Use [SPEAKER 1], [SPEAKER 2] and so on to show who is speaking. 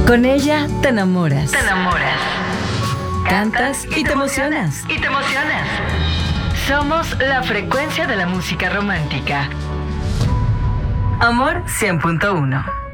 [SPEAKER 1] Con ella te enamoras.
[SPEAKER 2] Te enamoras.
[SPEAKER 1] Cantas y te emocionas.
[SPEAKER 2] Y te emocionas. Somos la frecuencia de la música romántica. Amor 100.1.